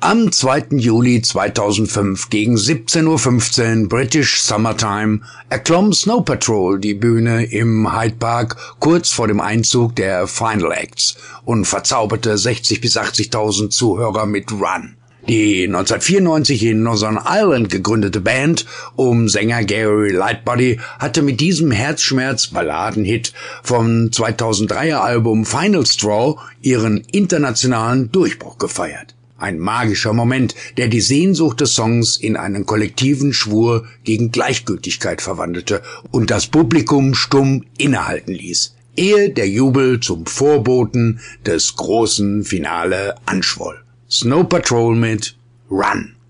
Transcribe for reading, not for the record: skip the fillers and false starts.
Am 2. Juli 2005 gegen 17:15 Uhr British Summertime erklomm Snow Patrol die Bühne im Hyde Park kurz vor dem Einzug der Final Acts und verzauberte 60.000 bis 80.000 Zuhörer mit Run. Die 1994 in Northern Ireland gegründete Band um Sänger Gary Lightbody hatte mit diesem Herzschmerz-Balladen-Hit vom 2003er Album Final Straw ihren internationalen Durchbruch gefeiert. Ein magischer Moment, der die Sehnsucht des Songs in einen kollektiven Schwur gegen Gleichgültigkeit verwandelte und das Publikum stumm innehalten ließ, ehe der Jubel zum Vorboten des großen Finale anschwoll. Snow Patrol mit Run.